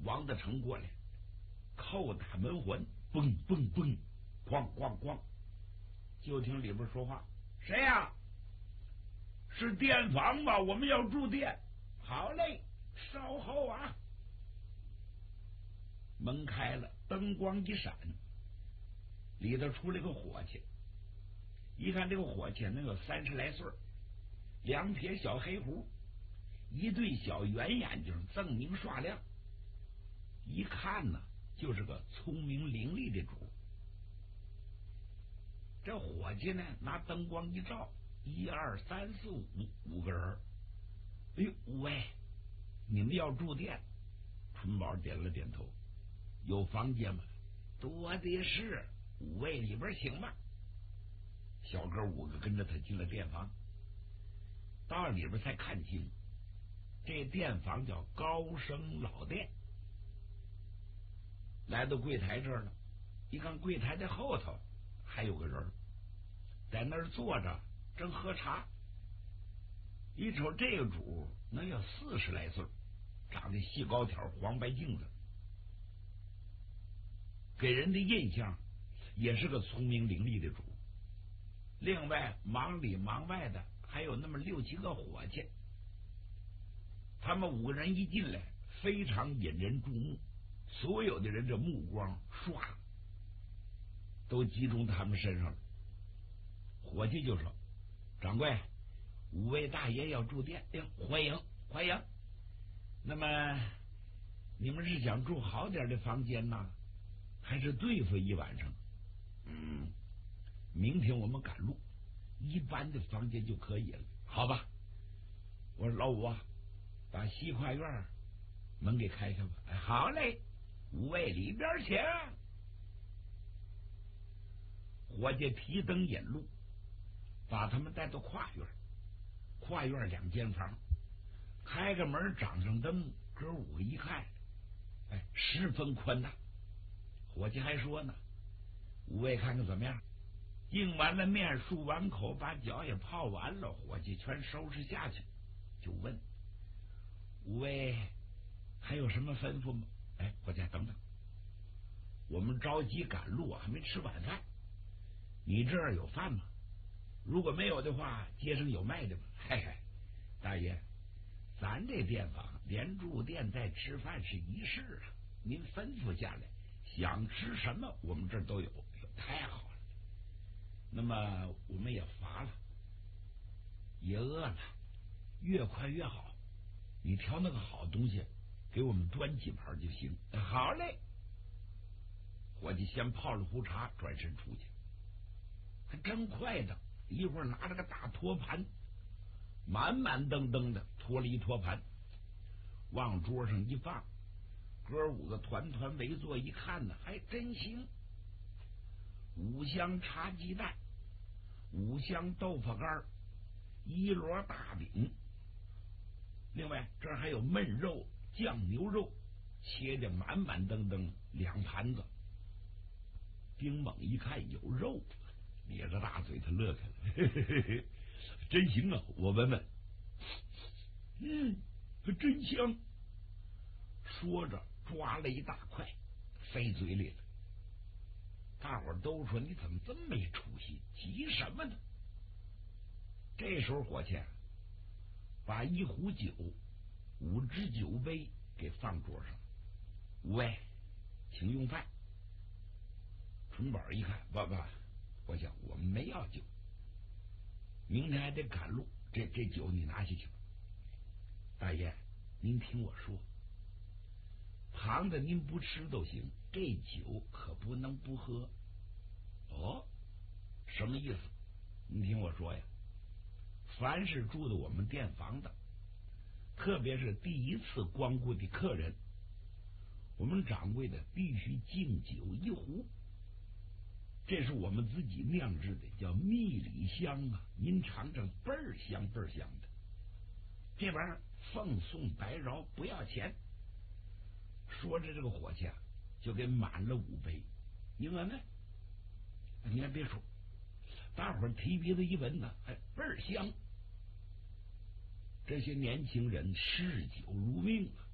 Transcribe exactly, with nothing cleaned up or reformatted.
王德成过来，叩打门环，嘣嘣嘣，咣咣咣，就听里边说话：“谁呀、啊？是店房吧？我们要住店。好嘞，稍后啊。”门开了，灯光一闪，里头出来个伙计。一看这个伙计能有三十来岁，两撇小黑胡，一对小圆眼睛，锃明刷亮，一看呢就是个聪明伶俐的主。这伙计呢拿灯光一照，一二三四五五个人。哎呦，五位，你们要住店？春宝点了点头。有房间吗？多的是，五位里边请吧。小哥五个跟着他进了店房，到里边才看清，这店房叫高升老店。来到柜台这儿了，一看柜台的后头还有个人在那儿坐着，正喝茶。一瞅这个主能有四十来岁，长得细高挑，黄白净子，给人的印象也是个聪明伶俐的主。另外忙里忙外的还有那么六七个伙计，他们五个人一进来非常引人注目，所有的人这目光唰都集中他们身上了。伙计就说：“掌柜，五位大爷要住店，哎，欢迎欢迎。那么你们是想住好点的房间呢，还是对付一晚上？”“嗯，明天我们赶路，一般的房间就可以了。”“好吧。”我说：“老五啊，把西跨院门给开开吧。”“哎，好嘞，五位里边请。”伙计提灯引路，把他们带到跨院。跨院两间房，开个门，掌上灯，哥五个一看，哎，十分宽大。伙计还说呢：“五位看看怎么样？”应完了面，漱完口，把脚也泡完了，伙计全收拾下去，就问：“五位还有什么吩咐吗？”“哎，伙计等等，我们着急赶路，还没吃晚饭，你这儿有饭吗？如果没有的话，街上有卖的吗？”“嘿嘿，大爷，咱这店房连住店带吃饭是一式啊，您吩咐下来，想吃什么我们这儿都有。”“太好了，那么我们也乏了，也饿了，越快越好，你挑那个好东西给我们端几盘就行。”“好嘞。”伙计先泡了壶茶，转身出去，还真快的，一会儿拿着个大托盘，满满登登的托了一托盘，往桌上一放，哥五个团团围坐，一看呢，还真行。五香茶鸡蛋，五香豆腐干，一摞大饼，另外这儿还有焖肉、酱牛肉，切的满满登登两盘子。丁猛一看有肉，咧着大嘴，他乐开了，嘿嘿嘿嘿，真行啊！我闻闻，嗯，真香。说着抓了一大块塞嘴里了。大伙儿都说：“你怎么这么没出息？急什么呢？”这时候伙计把一壶酒、五只酒杯给放桌上，“五位请用饭。”春宝一看，不不，我想我们没要酒，明天还得赶路，这这酒你拿下去吧。大爷，您听我说，旁的您不吃都行，这酒可不能不喝。”“哦，什么意思？”“您听我说呀，凡是住的我们店房的，特别是第一次光顾的客人，我们掌柜的必须敬酒一壶，这是我们自己酿制的，叫蜜里香啊，您尝尝，倍儿香倍儿香的。这玩意儿奉送白饶，不要钱。”说着，这个伙计啊就给满了五杯。你闻闻，你还别说，大伙儿提鼻子一闻呢，还倍儿香。这些年轻人嗜酒如命啊，